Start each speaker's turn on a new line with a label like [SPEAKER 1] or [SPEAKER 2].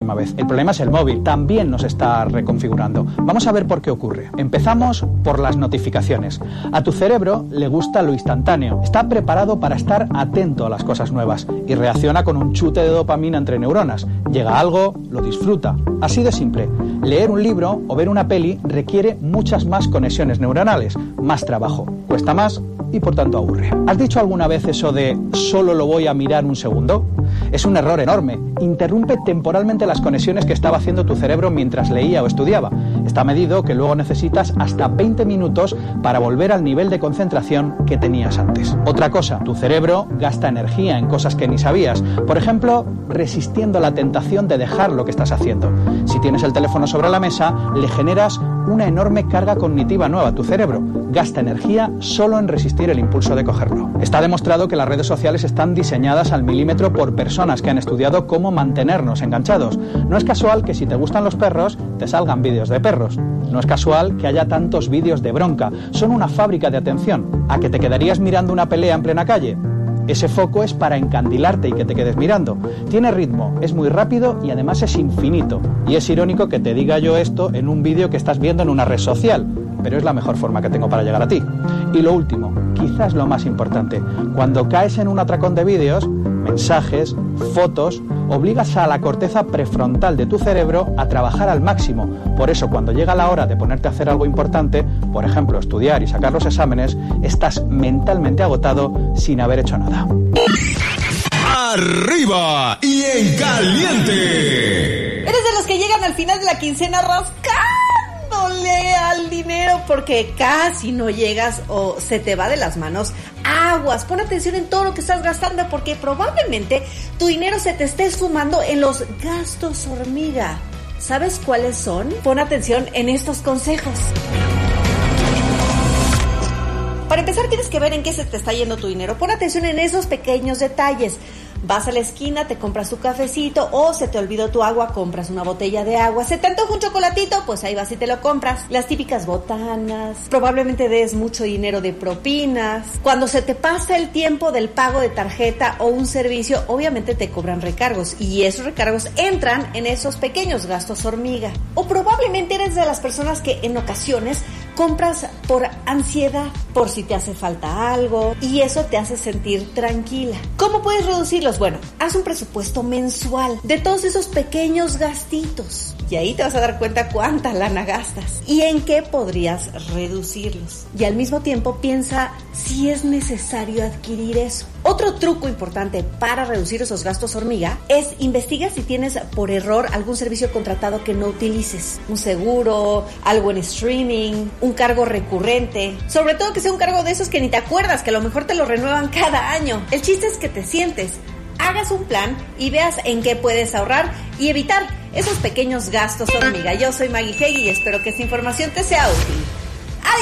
[SPEAKER 1] misma vez. El problema es el móvil, también nos está reconfigurando. Vamos a ver por qué ocurre. Empezamos por las notificaciones. A tu cerebro le gusta lo instantáneo, está preparado para estar atento a las cosas nuevas y reacciona con un chute de dopamina entre neuronas. Llega algo, lo disfruta. Así de simple. Leer un libro o ver una peli requiere muchas más conexiones neuronales, más trabajo, cuesta más y por tanto aburre. ¿Has dicho alguna vez eso de solo lo voy a mirar un segundo? Es un error enorme. Interrumpe temporalmente las conexiones que estaba haciendo tu cerebro mientras leía o estudiaba. Está medido que luego necesitas hasta 20 minutos para volver al nivel de concentración que tenías antes. Otra cosa, tu cerebro gasta energía en cosas que ni sabías. Por ejemplo, resistiendo la tentación de dejar lo que estás haciendo. Si tienes el teléfono sobre la mesa, le generas una enorme carga cognitiva nueva a tu cerebro. Gasta energía solo en resistir el impulso de cogerlo. Está demostrado que las redes sociales están diseñadas al milímetro por personas que han estudiado cómo mantenernos enganchados. No es casual que si te gustan los perros, te salgan vídeos de perros. No es casual que haya tantos vídeos de bronca. Son una fábrica de atención. ¿A que te quedarías mirando una pelea en plena calle? Ese foco es para encandilarte y que te quedes mirando. Tiene ritmo, es muy rápido y además es infinito. Y es irónico que te diga yo esto en un vídeo que estás viendo en una red social, pero es la mejor forma que tengo para llegar a ti. Y lo último, quizás lo más importante, cuando caes en un atracón de vídeos, mensajes, fotos, obligas a la corteza prefrontal de tu cerebro a trabajar al máximo. Por eso, cuando llega la hora de ponerte a hacer algo importante, por ejemplo, estudiar y sacar los exámenes, estás mentalmente agotado sin haber hecho nada.
[SPEAKER 2] ¡Arriba y en caliente!
[SPEAKER 3] ¿Eres de los que llegan al final de la quincena rascándole al dinero porque casi no llegas o se te va de las manos? Aguas, pon atención en todo lo que estás gastando porque probablemente tu dinero se te esté sumando en los gastos hormiga. ¿Sabes cuáles son? Pon atención en estos consejos. Para empezar, tienes que ver en qué se te está yendo tu dinero. Pon atención en esos pequeños detalles. Vas a la esquina, te compras tu cafecito o se te olvidó tu agua, compras una botella de agua. ¿Se te antoja un chocolatito? Pues ahí vas y te lo compras. Las típicas botanas. Probablemente des mucho dinero de propinas. Cuando se te pasa el tiempo del pago de tarjeta o un servicio, obviamente te cobran recargos y esos recargos entran en esos pequeños gastos hormiga. O probablemente eres de las personas que en ocasiones compras por ansiedad, por si te hace falta algo y eso te hace sentir tranquila. ¿Cómo puedes reducirlos? Bueno, haz un presupuesto mensual de todos esos pequeños gastitos y ahí te vas a dar cuenta cuánta lana gastas y en qué podrías reducirlos. Y al mismo tiempo piensa si es necesario adquirir eso. Otro truco importante para reducir esos gastos hormiga es investigar si tienes por error algún servicio contratado que no utilices. Un seguro, algo en streaming, un cargo recurrente. Sobre todo que sea un cargo de esos que ni te acuerdas, que a lo mejor te lo renuevan cada año. El chiste es que te sientes, hagas un plan y veas en qué puedes ahorrar y evitar esos pequeños gastos hormiga. Yo soy Maggie Heggie y espero que esta información te sea útil.